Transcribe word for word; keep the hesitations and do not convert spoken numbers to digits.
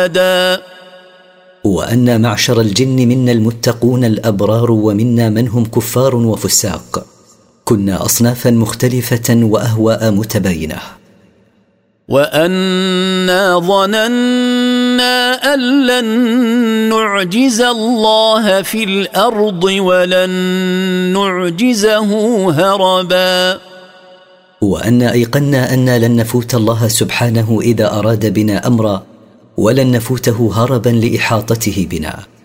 وأن معشر الجن منا المتقون الأبرار ومنا من هم كفار وفساق، كنا أصنافا مختلفة وأهواء متباينة. وأنا ظننا أن لن نعجز الله في الأرض ولن نعجزه هربا. وأن أيقنا أن لن نفوت الله سبحانه إذا أراد بنا أمرا، ولن نفوته هربا لإحاطته بنا.